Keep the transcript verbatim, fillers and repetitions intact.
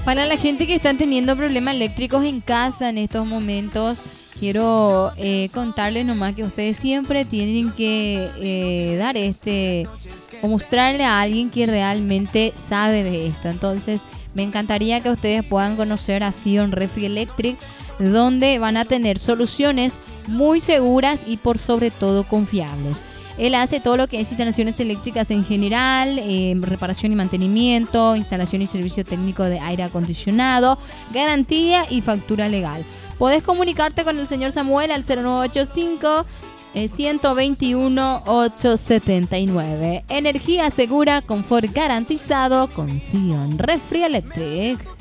Para la gente que están teniendo problemas eléctricos en casa en estos momentos, quiero eh, contarles nomás que ustedes siempre tienen que eh, dar este o mostrarle a alguien que realmente sabe de esto. Entonces, me encantaría que ustedes puedan conocer a Sion Refri Electric, donde van a tener soluciones muy seguras y por sobre todo confiables. Él hace todo lo que es instalaciones eléctricas en general, eh, reparación y mantenimiento, instalación y servicio técnico de aire acondicionado, garantía y factura legal. Podés comunicarte con el señor Samuel al cero nueve ocho cinco, uno dos uno, ocho siete nueve. Energía segura, confort garantizado con Sion Refri Electric.